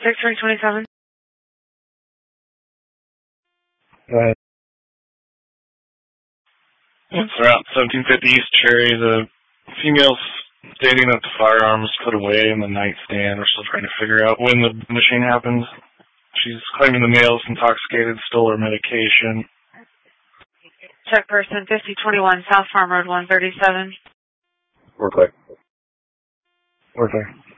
6327. Go ahead. It's around 1750 East Cherry. The female's stating that the firearm was put away in the nightstand. We're still trying to figure out when the machine happened. She's claiming the male's intoxicated, stole her medication. Check person 5021 South Farm Road 137. We're clear. We're clear.